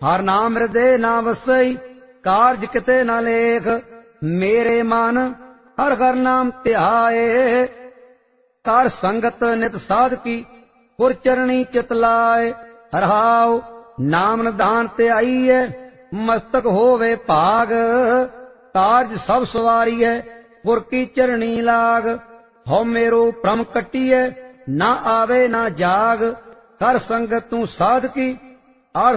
ਹਰ ਨਾਮ ਹਿਰਦੇ ਨਾ ਵਸਈ, ਕਾਰਜ ਕਿਤੇ ਨਾ ਲੇਖ। ਮੇਰੇ ਮਨ ਹਰ ਹਰ ਨਾਮ ਧਿਆਏ, ਕਰ ਸੰਗਤ ਨਿਤ ਸਾਧਕੀ, ਪੁਰ ਚਰਣੀ ਚਿਤ ਲਾਏ। ਹਰਹਾਉ ਨਾਮ ਨਿਧਾਨ ਤੇ ਆਈਐ, ਮਸਤਕ ਹੋਵੇ ਭਾਗ। ਕਾਰਜ ਸਭ ਸਵਾਰੀਐ, ਪੁਰ ਕੀ ਚਰਣੀ ਲਾਗ। ਹਉ मेरो भ्रम कटिए, ना आवे ना जाग। कर संगत तू साधकी,